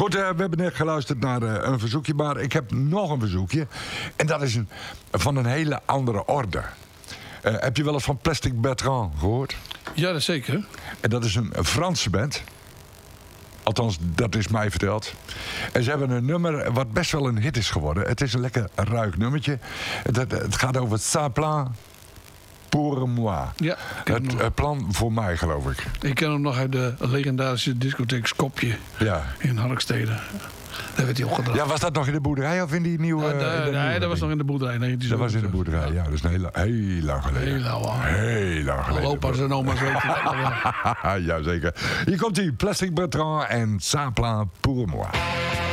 Goed, we hebben net geluisterd naar een verzoekje, maar ik heb nog een verzoekje. En dat is van een hele andere orde. Heb je wel eens van Plastic Bertrand gehoord? Ja, dat zeker. En dat is een Franse band. Althans, dat is mij verteld. En ze hebben een nummer wat best wel een hit is geworden. Het is een lekker ruik nummertje. Het gaat over Saplan pour moi. Ja, het plan voor mij, geloof ik. Ik ken hem nog uit de legendarische discotheek Skopje in Harkstede. Daar werd hij opgedragen. Ja, was dat nog in de boerderij of in die nieuwe... nee, dat was nog in de boerderij. Nee, dat was in de boerderij, ja. Dat is heel lang geleden. Heel lang geleden. Opa's en oma's weten het. Jazeker. Hier komt hij, Plastic Bertrand en Saplan pour moi.